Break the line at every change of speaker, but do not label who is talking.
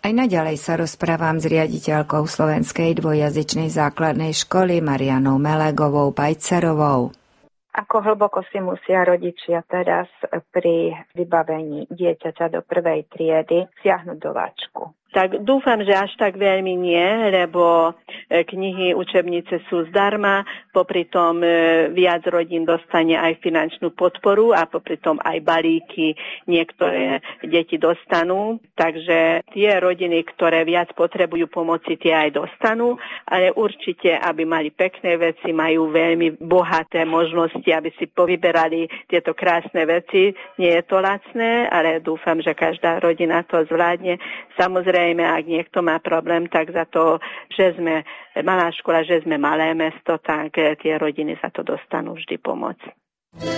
Aj naďalej sa rozprávam s riaditeľkou Slovenskej dvojjazyčnej základnej školy Marianou Melegovou Pajcerovou.
Ako hlboko si musia rodičia teraz pri vybavení dieťaťa do 1. triedy siahnuť do váčku?
Tak dúfam, že až tak veľmi nie, lebo knihy, učebnice sú zdarma, popri tom viac rodín dostane aj finančnú podporu a popri tom aj balíky niektoré deti dostanú. Takže tie rodiny, ktoré viac potrebujú pomoci, tie aj dostanú, ale určite, aby mali pekné veci, majú veľmi bohaté možnosti, aby si povyberali tieto krásne veci. Nie je to lacné, ale dúfam, že každá rodina to zvládne. Samozrejme, ak niekto má problém, tak za to, že sme malá škola, že sme malé mesto, tak tie rodiny za to dostanú vždy pomoc.